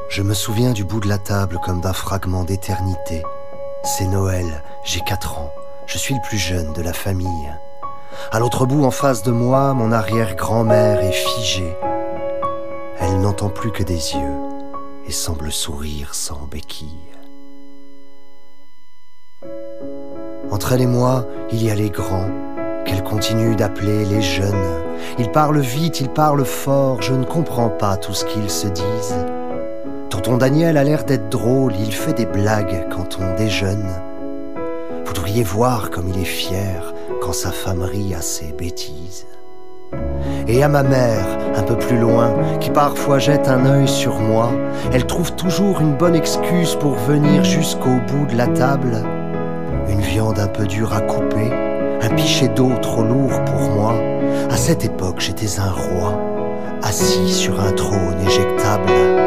Je me souviens du bout de la table comme d'un fragment d'éternité. C'est Noël, j'ai 4 ans, je suis le plus jeune de la famille. À l'autre bout, en face de moi, mon arrière-grand-mère est figée. Elle n'entend plus que des yeux et semble sourire sans béquille. Entre elle et moi, il y a les grands, qu'elle continue d'appeler les jeunes. Ils parlent vite, ils parlent fort, je ne comprends pas tout ce qu'ils se disent. Tonton Daniel a l'air d'être drôle, il fait des blagues quand on déjeune. Vous devriez voir comme il est fier quand sa femme rit à ses bêtises. Et à ma mère, un peu plus loin, qui parfois jette un œil sur moi, elle trouve toujours une bonne excuse pour venir jusqu'au bout de la table. Une viande un peu dure à couper, un pichet d'eau trop lourd pour moi. À cette époque, j'étais un roi, assis sur un trône éjectable.